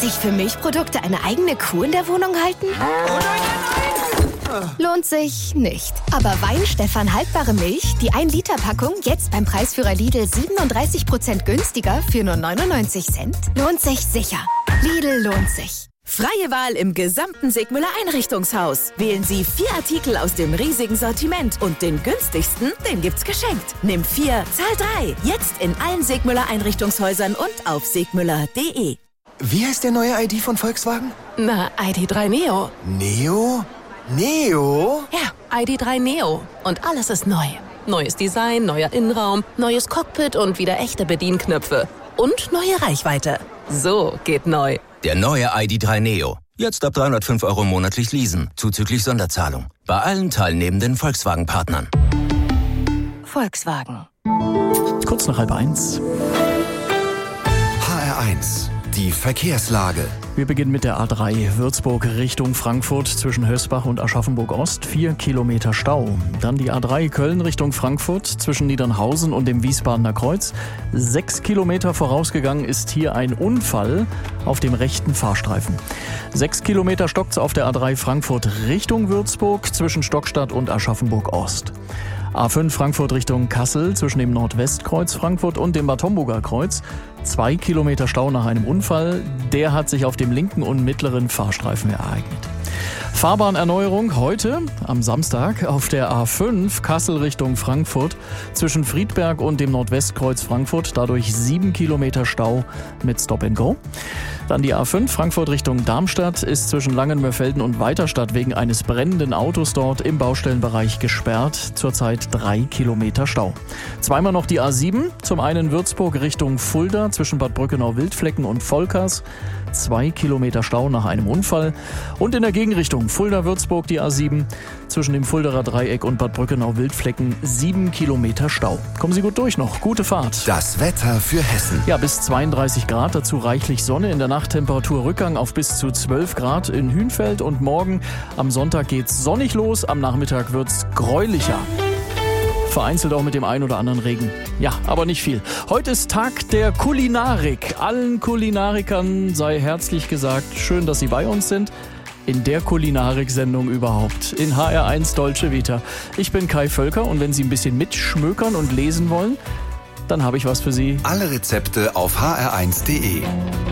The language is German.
Muss ich für Milchprodukte eine eigene Kuh in der Wohnung halten? Oh nein! Lohnt sich nicht. Aber Weinstefan haltbare Milch, die 1-Liter-Packung, jetzt beim Preisführer Lidl 37% günstiger für nur 99 Cent, lohnt sich sicher. Lidl lohnt sich. Freie Wahl im gesamten Sigmüller Einrichtungshaus. Wählen Sie 4 Artikel aus dem riesigen Sortiment und den günstigsten, den gibt's geschenkt. Nimm 4, zahl 3. Jetzt in allen Sigmüller Einrichtungshäusern und auf sigmüller.de. Wie heißt der neue ID von Volkswagen? Na, ID.3 Neo. Neo? Neo? Ja, ID.3 Neo. Und alles ist neu. Neues Design, neuer Innenraum, neues Cockpit und wieder echte Bedienknöpfe. Und neue Reichweite. So geht neu. Der neue ID.3 Neo. Jetzt ab 305 € monatlich leasen, zuzüglich Sonderzahlung. Bei allen teilnehmenden Volkswagen-Partnern. Volkswagen. Kurz nach 12:30. HR1, die Verkehrslage. Wir beginnen mit der A3 Würzburg Richtung Frankfurt zwischen Hösbach und Aschaffenburg-Ost. 4 Kilometer Stau. Dann die A3 Köln Richtung Frankfurt zwischen Niedernhausen und dem Wiesbadener Kreuz. 6 Kilometer vorausgegangen ist hier ein Unfall auf dem rechten Fahrstreifen. 6 Kilometer stockt's auf der A3 Frankfurt Richtung Würzburg zwischen Stockstadt und Aschaffenburg-Ost. A5 Frankfurt Richtung Kassel zwischen dem Nordwestkreuz Frankfurt und dem Bad Homburger Kreuz. 2 Kilometer Stau nach einem Unfall. Der hat sich auf dem linken und mittleren Fahrstreifen ereignet. Fahrbahnerneuerung heute am Samstag auf der A5 Kassel Richtung Frankfurt zwischen Friedberg und dem Nordwestkreuz Frankfurt. Dadurch 7 Kilometer Stau mit Stop and Go. Dann die A5 Frankfurt Richtung Darmstadt ist zwischen Langenmörfelden und Weiterstadt wegen eines brennenden Autos dort im Baustellenbereich gesperrt. Zurzeit 3 Kilometer Stau. Zweimal noch die A7, zum einen Würzburg Richtung Fulda zwischen Bad Brückenau-Wildflecken und Volkers. 2 Kilometer Stau nach einem Unfall. Und in der Gegenrichtung Fulda-Würzburg die A7 zwischen dem Fulderer Dreieck und Bad Brückenau-Wildflecken 7 Kilometer Stau. Kommen Sie gut durch noch. Gute Fahrt. Das Wetter für Hessen. Ja, bis 32 Grad, dazu reichlich Sonne. In der Nacht Temperaturrückgang auf bis zu 12 Grad in Hünfeld. Und morgen am Sonntag geht's sonnig los. Am Nachmittag wird's gräulicher. Vereinzelt auch mit dem einen oder anderen Regen. Ja, aber nicht viel. Heute ist Tag der Kulinarik. Allen Kulinarikern sei herzlich gesagt, schön, dass Sie bei uns sind. In der Kulinarik-Sendung überhaupt. In HR1 Dolce Vita. Ich bin Kai Völker und wenn Sie ein bisschen mitschmökern und lesen wollen, dann habe ich was für Sie. Alle Rezepte auf hr1.de.